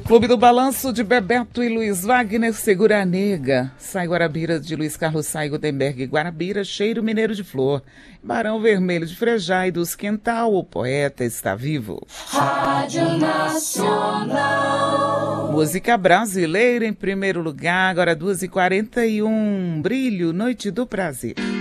Clube do Balanço de Bebeto e Luiz Wagner, Segura a Nega. Sai Guarabira de Luiz Carlos Sai Gutenberg, Guarabira, Cheiro Mineiro de Flor. Barão Vermelho de Frejá e dos Quental, o poeta está vivo. Rádio Nacional. Música brasileira em primeiro lugar, agora 2h41. Brilho, Noite do Prazer.